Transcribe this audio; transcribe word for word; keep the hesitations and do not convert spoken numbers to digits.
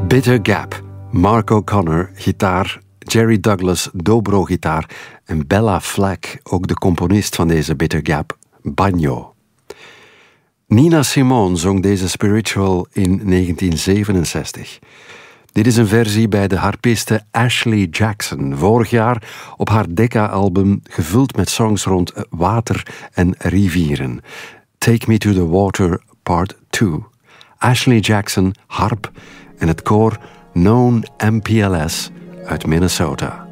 Bitter Gap, Mark O'Connor, gitaar, Jerry Douglas, dobro-gitaar en Bella Fleck, ook de componist van deze Bitter Gap, banjo. Nina Simone zong deze spiritual in negentien zevenenzestig. Dit is een versie bij de harpiste Ashley Jackson, vorig jaar op haar Decca-album, gevuld met songs rond water en rivieren. Take Me to the Water Part twee. Ashley Jackson, harp en het koor Known M P L S uit Minnesota.